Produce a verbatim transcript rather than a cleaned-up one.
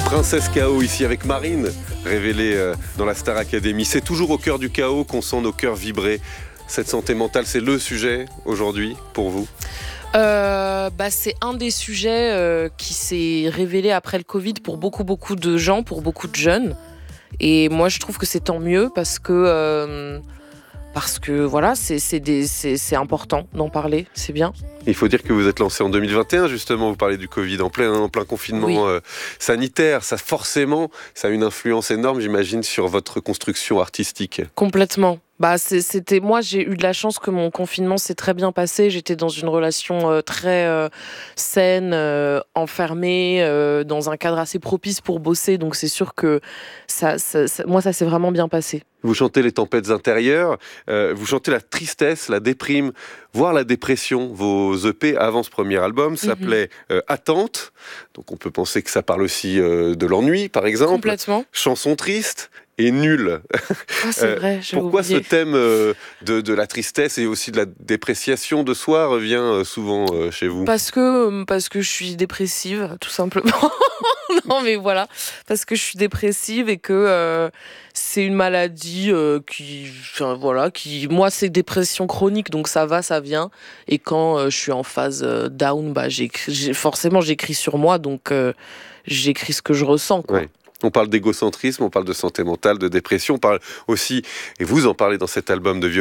Princesse Chaos ici avec Marine, révélée euh, dans la Star Academy. C'est toujours au cœur du chaos qu'on sent nos cœurs vibrer. Cette santé mentale, c'est le sujet aujourd'hui pour vous ? Euh, bah, c'est un des sujets euh, qui s'est révélé après le Covid pour beaucoup, beaucoup de gens, pour beaucoup de jeunes. Et moi, je trouve que c'est tant mieux parce que, euh, parce que voilà, c'est, c'est, des, c'est, c'est important d'en parler, c'est bien. Il faut dire que vous êtes lancé en deux mille vingt et un, justement, vous parlez du Covid, en plein, en plein confinement Oui. euh, sanitaire. Ça, forcément, ça a une influence énorme, j'imagine, sur votre construction artistique. Complètement. Bah, c'est, c'était moi, j'ai eu de la chance que mon confinement s'est très bien passé. J'étais dans une relation euh, très euh, saine, euh, enfermée, euh, dans un cadre assez propice pour bosser. Donc c'est sûr que ça, ça, ça, moi, ça s'est vraiment bien passé. Vous chantez les tempêtes intérieures, euh, vous chantez la tristesse, la déprime, voire la dépression. Vos E P avant ce premier album s'appelaient euh, Attente. Donc on peut penser que ça parle aussi euh, de l'ennui, par exemple. Complètement. Chanson triste et nulle. Ah, c'est Euh, vrai, j'ai Pourquoi oublié. ce thème euh, de, de la tristesse et aussi de la dépréciation de soi revient euh, souvent euh, chez vous ? Parce que, parce que je suis dépressive, tout simplement. Non, mais voilà. Parce que je suis dépressive et que euh, c'est une maladie euh, qui, enfin, voilà, qui, moi, c'est dépression chronique, donc ça va, ça vient. Et quand euh, je suis en phase euh, down, bah, j'écris, j'ai, forcément, j'écris sur moi, donc euh, j'écris ce que je ressens, quoi. Ouais. On parle d'égocentrisme, on parle de santé mentale, de dépression, on parle aussi, et vous en parlez dans cet album, de violence